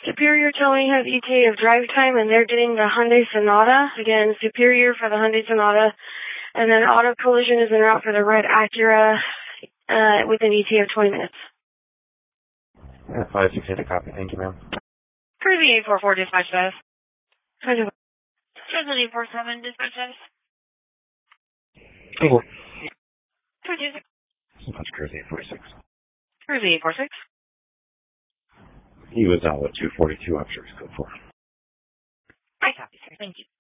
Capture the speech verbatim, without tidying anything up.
Superior towing has E T A of drive time, and they're getting the Hyundai Sonata. Again, Superior for the Hyundai Sonata. And then auto collision is en route for the red Acura uh, with an E T A of twenty minutes. Yeah, five six eight, copy. Thank you, ma'am. Cruise eight four four, dispatch status. Cruise eight four seven, dispatch status. Cool. Cruise eight six. That's Cruise eight four six. Cruise eight four six. He was out at two forty-two, I'm sure he's good for. I copy, sir. Thank you.